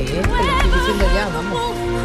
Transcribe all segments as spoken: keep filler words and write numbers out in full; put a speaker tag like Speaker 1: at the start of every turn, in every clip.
Speaker 1: ¿eh? Te lo estoy diciendo ya, vamos.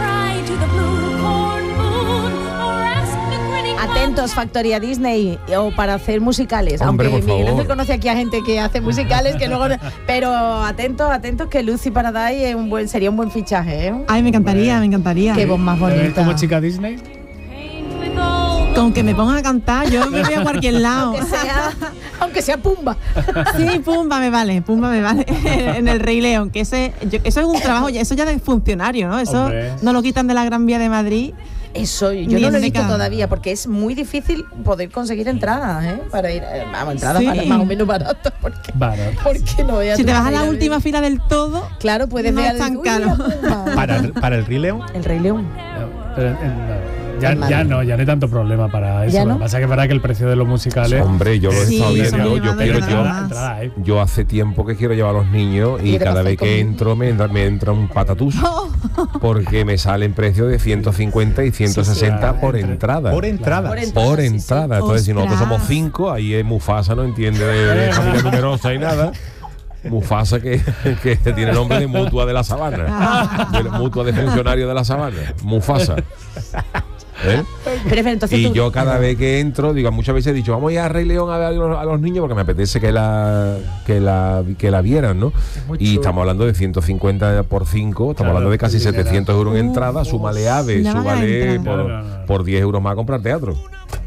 Speaker 1: Atentos, Factoría Disney, o para hacer musicales.
Speaker 2: Hombre,
Speaker 1: aunque Miguel Ángel
Speaker 2: favor.
Speaker 1: conoce aquí a gente que hace musicales, que luego, pero atentos, atentos que Lucy Paradise es un buen, sería un buen fichaje, ¿eh?
Speaker 3: Ay, me encantaría, me encantaría.
Speaker 1: Qué voz más
Speaker 4: ¿Te ves
Speaker 1: bonita.
Speaker 4: como chica Disney?
Speaker 3: Con que me pongan a cantar, yo me voy a cualquier lado.
Speaker 1: Aunque sea, aunque sea Pumba.
Speaker 3: Sí, Pumba me vale, Pumba me vale. En el Rey León, que ese, yo- eso es un trabajo, ya- eso ya de funcionario, ¿no? Eso
Speaker 4: Hombre.
Speaker 3: no lo quitan de la Gran Vía de Madrid.
Speaker 1: Eso, yo
Speaker 3: Ni
Speaker 1: no lo
Speaker 3: en
Speaker 1: he visto
Speaker 3: década.
Speaker 1: todavía porque es muy difícil poder conseguir entradas, ¿eh? Para ir, eh, vamos, entradas
Speaker 3: Sí.
Speaker 1: para- más o menos baratas, porque,
Speaker 4: Barato.
Speaker 1: porque no veas
Speaker 3: Si
Speaker 1: tú
Speaker 3: te vas a
Speaker 1: para ir
Speaker 3: la
Speaker 1: ver.
Speaker 3: última fila del todo,
Speaker 1: Claro, puedes
Speaker 3: no
Speaker 1: ver
Speaker 3: es tan
Speaker 1: uy,
Speaker 3: caro.
Speaker 1: la Pumba.
Speaker 4: ¿Para, para el Rey León?
Speaker 1: El Rey León.
Speaker 4: No, pero, eh, no. Ya,
Speaker 1: En Madrid.
Speaker 4: ya no, ya no hay tanto problema para eso.
Speaker 1: ¿Ya
Speaker 4: Lo
Speaker 1: no?
Speaker 4: que pasa es que es verdad que el precio de los musicales.
Speaker 2: Hombre, yo lo he
Speaker 3: Sí,
Speaker 2: estado
Speaker 3: eso
Speaker 2: viendo,
Speaker 3: me
Speaker 2: yo
Speaker 3: llama de
Speaker 2: quiero
Speaker 3: verdad
Speaker 2: yo,
Speaker 3: más.
Speaker 4: entrada, ¿eh?
Speaker 2: yo hace tiempo que quiero llevar a los niños y
Speaker 1: ¿Quieres
Speaker 2: cada
Speaker 1: pasar
Speaker 2: vez que
Speaker 1: conmigo?
Speaker 2: entro me entra, me entra un patatús porque me salen precios de ciento cincuenta y ciento sesenta
Speaker 4: Sí, sí,
Speaker 2: por
Speaker 4: entre-
Speaker 2: entrada.
Speaker 5: Por entrada.
Speaker 1: Por entrada.
Speaker 2: Por
Speaker 1: Sí, sí.
Speaker 2: entrada. Entonces, si nosotros
Speaker 3: Ostras.
Speaker 2: somos cinco, ahí es Mufasa, no entiende de, de familia numerosa y nada. Mufasa que, que tiene nombre de mutua de la sabana, de la mutua de funcionario de la sabana. Mufasa. ¿Eh?
Speaker 1: Pero entonces
Speaker 2: Y
Speaker 1: tú-
Speaker 2: yo cada vez que entro, digo, muchas veces he dicho, vamos a ir a Rey León a ver a los, a los niños porque me apetece que la que la, que la vieran, ¿no?
Speaker 1: muy
Speaker 2: Y
Speaker 1: chulo.
Speaker 2: estamos hablando de ciento cincuenta por cinco, estamos
Speaker 4: Claro,
Speaker 2: hablando de casi
Speaker 4: sí, claro.
Speaker 2: setecientos euros en
Speaker 3: Uh,
Speaker 2: entrada, súmale AVE,
Speaker 3: ya van a
Speaker 2: súmale
Speaker 3: entrar.
Speaker 2: por,
Speaker 4: No, no, no.
Speaker 2: por diez euros más a comprar teatro.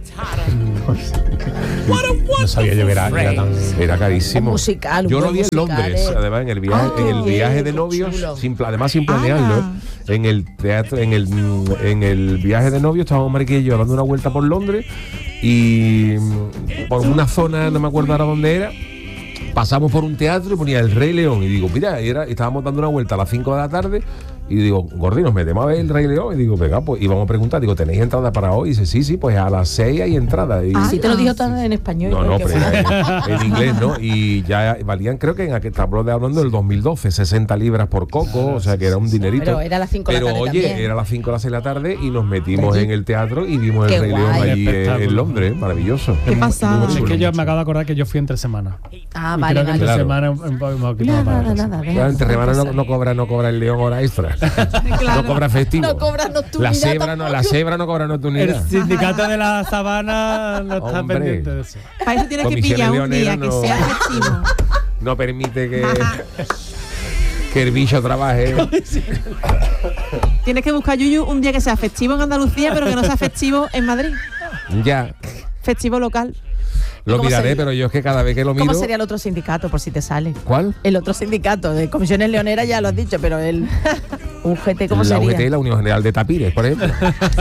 Speaker 5: No sabía yo que era, era tan...
Speaker 2: Era carísimo.
Speaker 1: Un musical, un
Speaker 2: Yo lo
Speaker 1: buen
Speaker 2: vi en
Speaker 1: musical,
Speaker 2: Londres,
Speaker 1: eh.
Speaker 2: además en el viaje,
Speaker 3: Ah,
Speaker 2: en el
Speaker 1: qué
Speaker 2: viaje
Speaker 1: bien,
Speaker 2: de
Speaker 1: qué
Speaker 2: novios,
Speaker 1: chulo.
Speaker 2: sin, pla- además sin planearlo,
Speaker 3: Ala.
Speaker 2: en el teatro, en el en el viaje de novios estábamos Mariquilla y yo dando una vuelta por Londres y mm, por una zona, no me acuerdo ahora dónde era, pasamos por un teatro y ponía el Rey León y digo, mira, y era, estábamos dando una vuelta a las cinco de la tarde y digo, Gordi, nos metemos a ver el Rey León y digo, venga, pues íbamos a preguntar, digo, ¿tenéis entrada para hoy? Y dice, sí, sí, pues a las seis hay entrada. Y,
Speaker 1: Ah, sí te lo dijo todo en español.
Speaker 2: no, no,
Speaker 1: porque
Speaker 2: pero
Speaker 1: fue-
Speaker 2: en, en inglés, ¿no? Y ya valían, creo que en aquel estamos hablando del dos mil doce, sesenta libras por coco, o sea que era un dinerito.
Speaker 1: Pero era a las cinco de la
Speaker 2: Pero,
Speaker 1: tarde
Speaker 2: oye,
Speaker 1: también.
Speaker 2: era a las cinco de las seis de la tarde y nos metimos
Speaker 1: Allí.
Speaker 2: en el teatro y vimos
Speaker 1: Qué
Speaker 2: el Rey León
Speaker 1: guay.
Speaker 2: allí en,
Speaker 4: Espectáculo.
Speaker 2: en Londres, maravilloso.
Speaker 3: Qué
Speaker 4: Muy-
Speaker 3: pasada.
Speaker 4: muy chulo. Es que yo
Speaker 2: Mucho.
Speaker 4: me acabo de acordar que yo fui entre semana.
Speaker 1: Ah,
Speaker 4: Y
Speaker 1: vale,
Speaker 4: creo que
Speaker 1: vale.
Speaker 4: entre
Speaker 2: Claro.
Speaker 4: semana un, un poquito
Speaker 1: Nada,
Speaker 4: más barato,
Speaker 1: nada,
Speaker 4: sí.
Speaker 1: nada.
Speaker 2: Claro, entre semanas no, no cobra, no cobra el León hora extra.
Speaker 3: Claro.
Speaker 2: No cobra festivo.
Speaker 1: No cobra nocturnidad
Speaker 2: La cebra no, la
Speaker 1: tampoco.
Speaker 2: cebra no cobra
Speaker 4: El
Speaker 2: nocturnidad.
Speaker 4: sindicato de la sabana no está
Speaker 2: Hombre.
Speaker 4: pendiente de eso.
Speaker 3: Para eso tienes que
Speaker 2: Comisiones
Speaker 3: pillar un día
Speaker 2: leoneras
Speaker 3: que
Speaker 2: no-
Speaker 3: sea festivo.
Speaker 2: No permite que, que el bicho trabaje.
Speaker 3: Tienes que buscar, Yuyu, un día que sea festivo en Andalucía, pero que no sea festivo en Madrid.
Speaker 2: Ya,
Speaker 3: Festivo local.
Speaker 2: lo
Speaker 1: ¿Cómo
Speaker 2: miraré,
Speaker 1: sería?
Speaker 2: pero yo es que cada vez que lo miro.
Speaker 1: ¿Cómo sería el otro sindicato, por si te sale?
Speaker 2: ¿Cuál?
Speaker 1: El otro sindicato de comisiones leoneras ya lo has dicho, pero el U G T, ¿cómo
Speaker 2: la
Speaker 1: sería?
Speaker 2: U G T, la Unión General de Tapires, por ejemplo.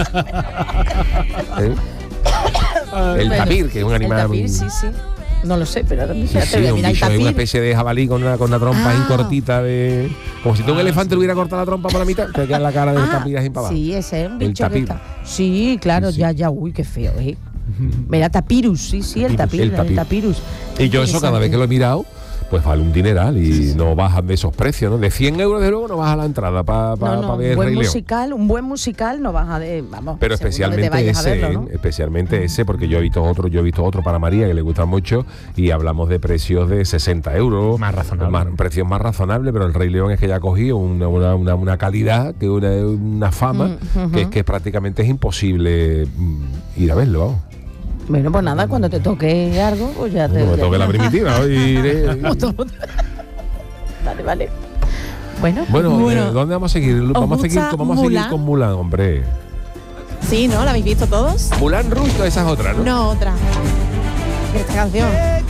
Speaker 2: ¿Eh? El
Speaker 1: Bueno,
Speaker 2: tapir, que es un animal.
Speaker 1: El tapir, sí, sí. No lo sé, pero ahora
Speaker 2: Sí,
Speaker 1: mismo
Speaker 2: sí,
Speaker 1: te voy a
Speaker 2: un
Speaker 1: mirar el
Speaker 2: bicho, es una
Speaker 1: tapir.
Speaker 2: especie de jabalí con una, con una trompa ahí
Speaker 3: Ah.
Speaker 2: cortita de. Como si tú un elefante le hubiera cortado la trompa por la mitad, te queda la cara del
Speaker 1: Ah,
Speaker 2: tapir así para abajo.
Speaker 1: sí, ese es un
Speaker 2: El
Speaker 1: bicho que
Speaker 2: tapir.
Speaker 1: está. Sí, claro,
Speaker 2: Sí, sí.
Speaker 1: ya, ya, uy, qué feo, ¿eh? Mira, tapirus, sí, sí, el tapir,
Speaker 2: El
Speaker 1: el,
Speaker 2: tapir.
Speaker 1: tapirus.
Speaker 2: Y yo eso cada vez que lo he mirado, pues vale un dineral y no bajan de esos precios, ¿no? De cien euros de luego no baja la entrada para
Speaker 1: No, no,
Speaker 2: ver
Speaker 1: un
Speaker 2: el
Speaker 1: buen
Speaker 2: Rey León.
Speaker 1: musical, un buen musical no vas a de, vamos,
Speaker 2: Pero
Speaker 1: según donde te
Speaker 2: especialmente
Speaker 1: vayas a
Speaker 2: ese,
Speaker 1: verlo, ¿no?
Speaker 2: ¿eh? especialmente ese, porque yo he visto otro, yo he visto otro para María que le gusta mucho y hablamos de precios de sesenta euros,
Speaker 5: Más razonable.
Speaker 2: más- precios más razonables, pero el Rey León es que ya ha cogido una, una, una, una calidad, que una, una fama,
Speaker 1: Mm, ujú.
Speaker 2: que es que prácticamente es imposible mm, ir a verlo. Vamos.
Speaker 1: Bueno, pues nada, cuando te toque algo, pues ya te...
Speaker 2: Como me
Speaker 1: ya-
Speaker 2: toque la primitiva, hoy iré.
Speaker 1: Vale, vale. Bueno,
Speaker 2: Bueno,
Speaker 3: Bueno,
Speaker 2: eh, ¿dónde vamos a seguir? Vamos a seguir,
Speaker 3: gusta
Speaker 2: vamos a seguir
Speaker 3: Mulan?
Speaker 2: con Mulan, hombre.
Speaker 3: Sí, ¿no? ¿La habéis visto todos?
Speaker 2: Mulan Rouge, esa es otra, ¿no?
Speaker 3: No, otra. Esta canción.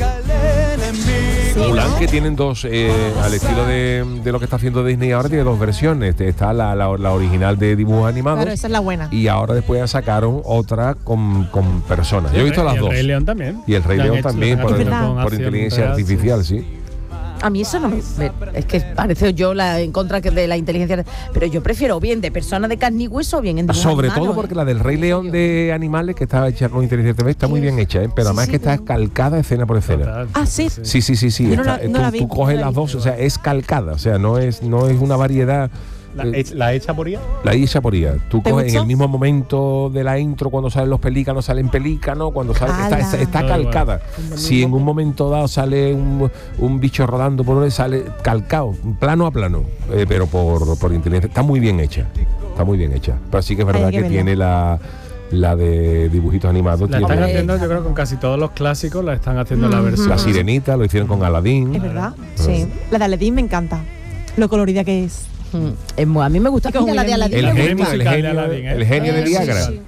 Speaker 3: Sí,
Speaker 2: Mulan,
Speaker 3: ¿no?
Speaker 2: que tienen dos, eh, al estilo de, de lo que está haciendo Disney ahora, tiene dos versiones. Está la, la, la original de dibujos animados
Speaker 3: Claro, esa es la buena.
Speaker 2: y ahora después ya sacaron otra con, con personas. Yo he visto
Speaker 4: Y
Speaker 2: las
Speaker 4: el
Speaker 2: dos.
Speaker 4: Rey León también.
Speaker 2: Y el Rey
Speaker 4: Ya han
Speaker 2: León
Speaker 4: hecho-
Speaker 2: también,
Speaker 4: lo
Speaker 2: por,
Speaker 4: han
Speaker 3: Es
Speaker 4: hecho
Speaker 3: verdad.
Speaker 4: con
Speaker 2: por
Speaker 4: acción
Speaker 2: inteligencia
Speaker 4: real, sí.
Speaker 2: artificial, sí.
Speaker 1: a mí eso no me... me- Es que parece yo la en contra que de la inteligencia... Pero yo prefiero bien de persona de carne y hueso o bien en dibujos
Speaker 2: Sobre
Speaker 1: animados,
Speaker 2: todo
Speaker 1: ¿eh?
Speaker 2: porque la del Rey León de animales, que está hecha con inteligencia artificial, está muy
Speaker 1: Sí.
Speaker 2: bien hecha, ¿eh? Pero
Speaker 1: Sí,
Speaker 2: además
Speaker 1: sí,
Speaker 2: que está
Speaker 1: pero-
Speaker 2: calcada escena por escena.
Speaker 4: Total.
Speaker 3: Ah, sí.
Speaker 2: Sí, sí, sí, sí.
Speaker 3: Yo no
Speaker 2: está-
Speaker 3: la- no
Speaker 2: tú,
Speaker 3: la vi,
Speaker 2: tú
Speaker 3: no
Speaker 2: coges
Speaker 3: la
Speaker 2: las
Speaker 3: vi.
Speaker 2: dos, o sea, es calcada, o sea, no es, no es una variedad
Speaker 5: La,
Speaker 2: Eh,
Speaker 5: hech- la hecha por ella.
Speaker 2: La isla poría. Tú
Speaker 3: ¿Te
Speaker 2: coges en
Speaker 3: gustó?
Speaker 2: el mismo momento de la intro, cuando salen los pelícanos, salen pelícanos, cuando sale, está,
Speaker 3: ¡Hala!
Speaker 2: está, está
Speaker 4: Todo igual.
Speaker 2: calcada. Si en un momento dado sale un, un bicho rodando por donde sale calcado, plano a plano, eh, pero por, por inteligencia. Está muy bien hecha. Está muy bien hecha. Pero sí que es
Speaker 3: Hay
Speaker 2: verdad
Speaker 3: que
Speaker 2: que,
Speaker 3: verla.
Speaker 2: tiene la, la de dibujitos animados.
Speaker 4: La
Speaker 2: tiene
Speaker 4: están
Speaker 1: Hombre,
Speaker 4: haciendo, yo creo, con casi todos los clásicos, la están haciendo la versión.
Speaker 2: la Sirenita, lo hicieron con Aladdin.
Speaker 3: Es verdad.
Speaker 1: Sí.
Speaker 3: La de Aladdin me encanta. Lo colorida que es.
Speaker 1: Mm, es muy- a mí me gusta.
Speaker 3: Y con
Speaker 1: Mira, la de
Speaker 3: Will
Speaker 1: Aladdin
Speaker 2: El
Speaker 1: me
Speaker 4: genio
Speaker 2: genio,
Speaker 1: gusta.
Speaker 2: el
Speaker 4: musical de
Speaker 2: genio,
Speaker 4: Aladdin, ¿eh?
Speaker 2: el genio de
Speaker 1: Eh, sí,
Speaker 2: Viagra.
Speaker 1: sí.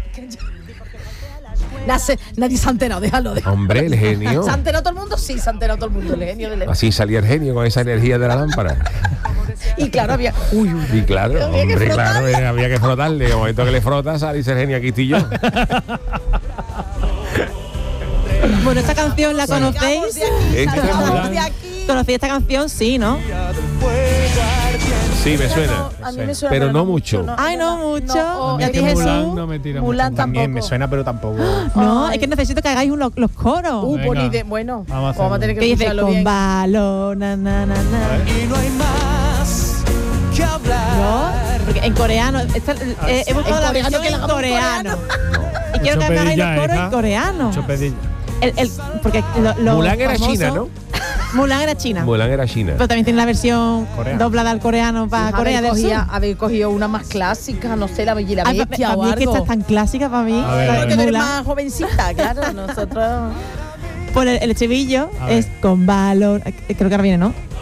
Speaker 1: Nace- nadie se ha enterado, déjalo. déjalo.
Speaker 2: Hombre, el genio.
Speaker 1: ¿Se ha enterado todo el mundo? Sí, se ha enterado todo el mundo. El genio del
Speaker 2: Así salía el genio con esa energía de la lámpara.
Speaker 1: Y claro, había. Uy, uy.
Speaker 2: Y claro,
Speaker 1: Había que
Speaker 2: hombre,
Speaker 1: frotarle.
Speaker 2: claro, eh, había que frotarle. En el momento que le frotas, sale el genio, aquí estoy yo.
Speaker 3: Bueno, esta canción la
Speaker 1: Salgamos
Speaker 3: conocéis.
Speaker 1: de aquí,
Speaker 2: Este
Speaker 1: salgamos
Speaker 4: Mulan.
Speaker 1: de aquí.
Speaker 3: ¿Conocéis esta canción? Sí, ¿no?
Speaker 2: Sí, me suena.
Speaker 1: A mí me suena,
Speaker 2: Pero no mucho.
Speaker 3: Ay, no mucho.
Speaker 1: No,
Speaker 4: A mí
Speaker 3: ¿Y a
Speaker 4: es
Speaker 3: ti,
Speaker 4: que
Speaker 3: Jesús?
Speaker 4: Mulan no me tira
Speaker 1: Mulan
Speaker 4: mucho.
Speaker 1: tampoco.
Speaker 5: También me suena, pero tampoco.
Speaker 3: No,
Speaker 1: Ay.
Speaker 3: es que necesito que hagáis un- los, los coros.
Speaker 1: Uh,
Speaker 4: Venga.
Speaker 1: pues ni de- bueno,
Speaker 4: Vamos a
Speaker 1: pues vamos a tener
Speaker 3: que
Speaker 1: que
Speaker 3: dice
Speaker 1: escucharlo
Speaker 3: con
Speaker 1: bien.
Speaker 3: balón, na, na, na, na.
Speaker 6: Y no hay más que hablar.
Speaker 3: No, porque en coreano, esta- eh, he buscado
Speaker 1: En
Speaker 3: la
Speaker 1: coreano,
Speaker 3: versión
Speaker 1: que la
Speaker 3: en
Speaker 1: hagamos en
Speaker 3: coreano. Y quiero
Speaker 4: Mucho
Speaker 3: que me hagáis los
Speaker 4: pedilla,
Speaker 3: coros
Speaker 4: hija.
Speaker 3: en coreano.
Speaker 4: Mucho pedilla.
Speaker 3: El, el- porque lo, lo
Speaker 2: Mulan era
Speaker 3: famoso-
Speaker 2: China, ¿no?
Speaker 3: Mulan era China.
Speaker 2: Mulan era China.
Speaker 3: Pero también tiene la versión
Speaker 5: Coreana.
Speaker 3: doblada al coreano para
Speaker 1: Haber
Speaker 3: Corea del Sur.
Speaker 1: cogía- haber cogido una más clásica, no sé, la Bella y la
Speaker 3: Ay, pa-
Speaker 1: Bestia
Speaker 3: pa-
Speaker 1: o
Speaker 3: pa mí es que
Speaker 1: algo.
Speaker 3: esta es tan clásica para mí.
Speaker 4: A ver,
Speaker 3: la
Speaker 4: a
Speaker 3: de
Speaker 4: ver.
Speaker 1: Que tú eres
Speaker 3: Mulan.
Speaker 1: más jovencita, claro, nosotros.
Speaker 3: Por el, el estribillo
Speaker 4: A ver.
Speaker 3: es con balón. eh, Creo que ahora viene, ¿no?